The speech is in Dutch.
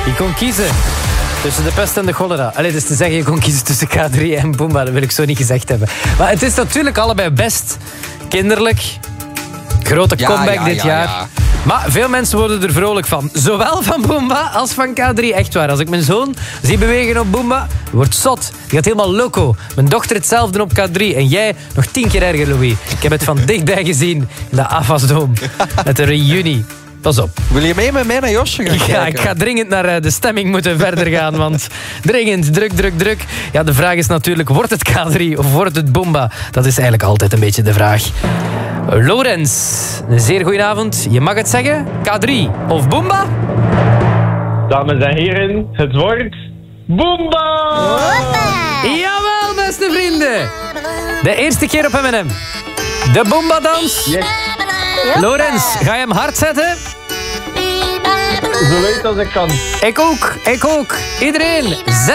Je kon kiezen tussen de pest en de cholera. Allee, dus te zeggen, je kon kiezen tussen K3 en Boomba. Dat wil ik zo niet gezegd hebben. Maar het is natuurlijk allebei best kinderlijk. Grote comeback dit jaar. Ja. Maar veel mensen worden er vrolijk van. Zowel van Boomba als van K3. Echt waar. Als ik mijn zoon zie bewegen op Boomba, wordt zot. Die gaat helemaal loco. Mijn dochter hetzelfde op K3. En jij nog 10 keer erger, Louis. Ik heb het van dichtbij gezien in de Avasdome. Met de reunie. Pas op. Wil je mee met mij naar Josje gaan kijken? Ja, ik ga dringend naar de stemming moeten verder gaan. Want dringend, druk. Ja, de vraag is natuurlijk, wordt het K3 of wordt het Boomba? Dat is eigenlijk altijd een beetje de vraag. Lorenz, een zeer goedenavond. Je mag het zeggen. K3 of Boomba? Dames en heren, het wordt Boomba! Jawel, beste vrienden. De eerste keer op M&M. De Boomba-dans. Yes. Lorenz, ga je hem hard zetten? Zo luid als ik kan. Ik ook. Iedereen, zet